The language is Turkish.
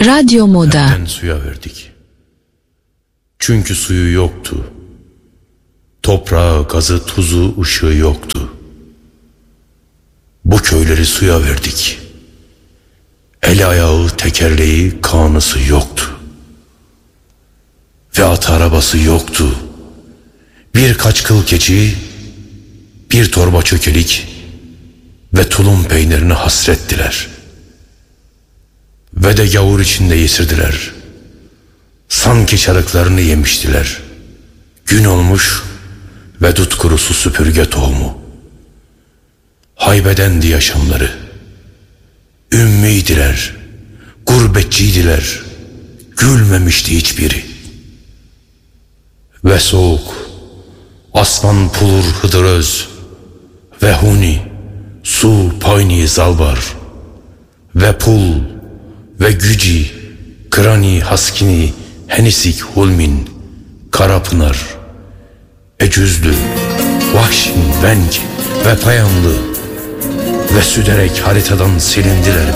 Radyo Moda. Hepten suya verdik. Çünkü suyu yoktu. Toprağı, gazı, tuzu, ışığı yoktu. Bu köyleri suya verdik. El ayağı, tekerleği, kanısı yoktu. Ve at arabası yoktu. Birkaç kıl keçi, bir torba çökelik ve tulum peynirini hasrettiler. Ve de gavur içinde yesirdiler. Sanki çarıklarını yemiştiler. Gün olmuş ve dut kurusu süpürge tohumu. Haybedendi yaşamları. Ümmiydiler, gurbetçiydiler. Gülmemişti hiçbiri. Ve soğuk, asman pulur hıdıröz, ve huni, su payni zalbar, ve pul, ve güci, krani haskini, henisik hulmin, karapınar, ecüzlü, vahşin, venk ve payanlı, ve süderek haritadan silindiler